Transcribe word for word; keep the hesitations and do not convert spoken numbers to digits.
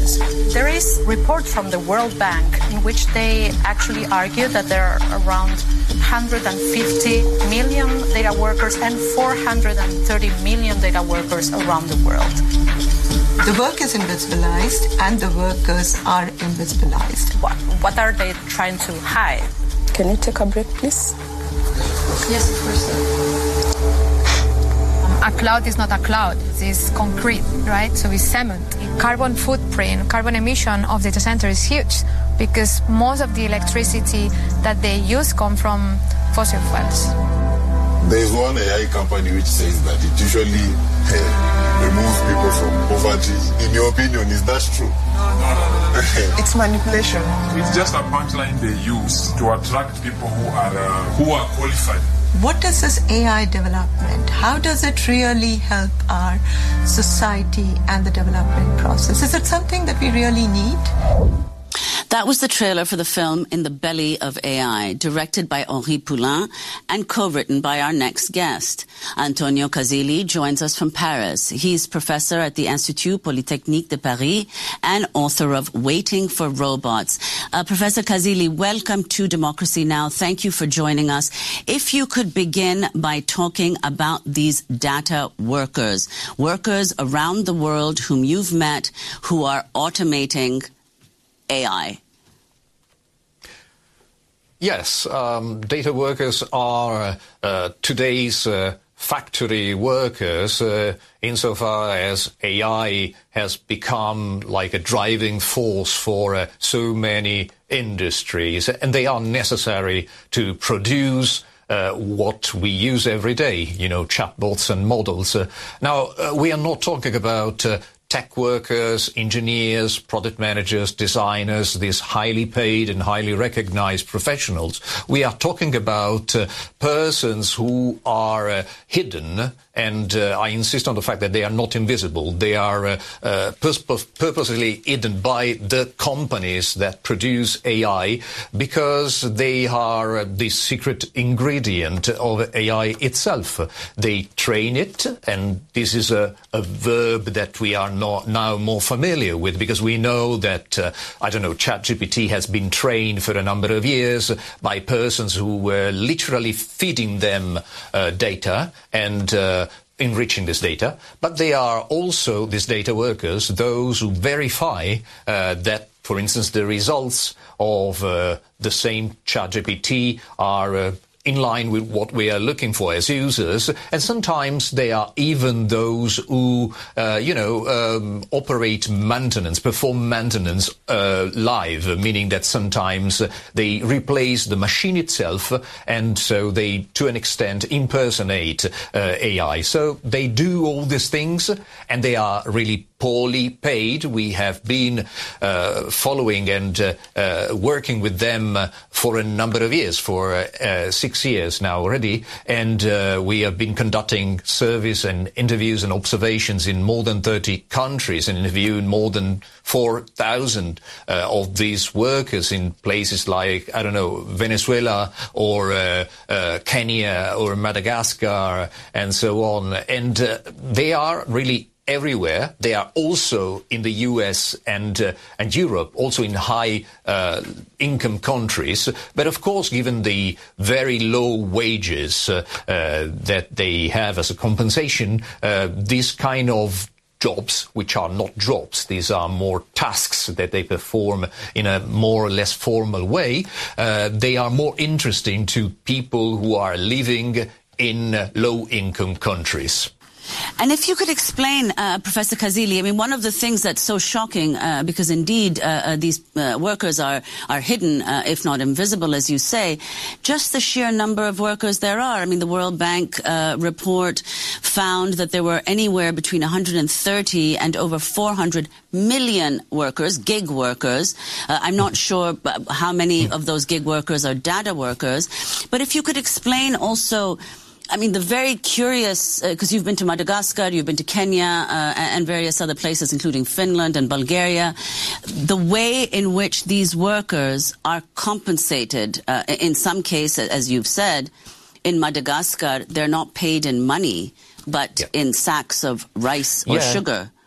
workers. There is a report from the World Bank in which they actually argue that there are around one hundred fifty million data workers and four hundred thirty million data workers around the world. The work is invisibilized and the workers are invisibilized. What, what are they trying to hide? Can you take a break, please? Yes, of course. A cloud is not a cloud, it's concrete, right? So it's cement. Carbon footprint, carbon emission of data center is huge because most of the electricity that they use come from fossil fuels. There is one A I company which says that it usually uh, removes people from poverty. In your opinion, is that true? No, no, no, no. It's manipulation. It's just a punchline they use to attract people who are uh, who are qualified. What is this A I development? How does it really help our society and the development process? Is it something that we really need? That was the trailer for the film In the Belly of A I, directed by Henri Poulain and co-written by our next guest. Antonio Casilli joins us from Paris. He's professor at the Institut Polytechnique de Paris and author of Waiting for Robots. Uh, Professor Casilli, welcome to Democracy Now! Thank you for joining us. If you could begin by talking about these data workers, workers around the world whom you've met who are automating A I. Yes, um, data workers are uh, today's uh, factory workers uh, insofar as A I has become like a driving force for uh, so many industries, and they are necessary to produce Uh, what we use every day, you know, chatbots and models. Uh, now, uh, we are not talking about uh, tech workers, engineers, product managers, designers, these highly paid and highly recognized professionals. We are talking about uh, persons who are uh, hidden, and uh, I insist on the fact that they are not invisible. They are uh, uh, purpose purposely hidden by the companies that produce A I because they are uh, the secret ingredient of A I itself. They train it, and this is a, a verb that we are not now more familiar with because we know that, uh, I don't know, ChatGPT has been trained for a number of years by persons who were literally feeding them uh, data and uh, enriching this data, but they are also, these data workers, those who verify uh, that, for instance, the results of uh, the same ChatGPT are uh, in line with what we are looking for as users, and sometimes they are even those who, uh, you know, um, operate maintenance, perform maintenance uh, live, meaning that sometimes they replace the machine itself, and so they, to an extent, impersonate uh, A I. So they do all these things, and they are really poorly paid. We have been uh, following and uh, uh, working with them uh, for a number of years, for uh, uh, six years now already, and uh, we have been conducting service and interviews and observations in more than thirty countries and interviewing more than four thousand uh, of these workers in places like, I don't know, Venezuela or uh, uh, Kenya or Madagascar and so on. And uh, they are really everywhere. They are also in the U S and uh, and Europe, also in high uh, income countries. But of course, given the very low wages uh, uh, that they have as a compensation, uh, this kind of jobs, which are not jobs, these are more tasks that they perform in a more or less formal way, uh, they are more interesting to people who are living in uh, low-income countries. And if you could explain, uh, Professor Casilli, I mean, one of the things that's so shocking, uh, because indeed uh, uh, these uh, workers are, are hidden, uh, if not invisible, as you say, just the sheer number of workers there are. I mean, the World Bank uh, report found that there were anywhere between one hundred thirty and over four hundred million workers, gig workers. Uh, I'm not sure how many of those gig workers are data workers. But if you could explain also, I mean, the very curious, because uh, you've been to Madagascar, you've been to Kenya, uh, and various other places, including Finland and Bulgaria, the way in which these workers are compensated. Uh, in some cases, as you've said, in Madagascar, they're not paid in money, but yeah. in sacks of rice or yeah. sugar.